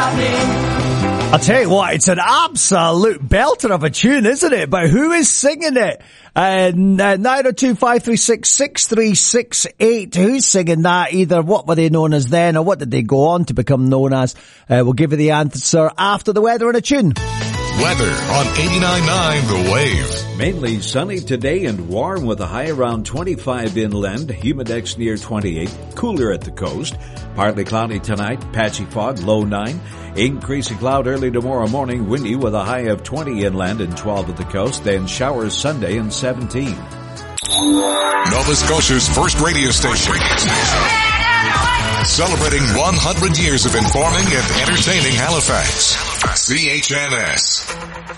I'll tell you what, it's an absolute belter of a tune, isn't it? But who is singing it? 902-536-6368. Who's singing that? Either what were they known as then, or what did they go on to become known as? We'll give you the answer after the weather and a tune. Weather on 89.9 The Wave. Mainly sunny today and warm with a high around 25 inland, humidex near 28, cooler at the coast. Partly cloudy tonight, patchy fog, low 9. Increasing cloud early tomorrow morning, windy with a high of 20 inland and 12 at the coast, then showers Sunday and 17. Nova Scotia's first radio station. Celebrating 100 years of informing and entertaining Halifax. CHNS.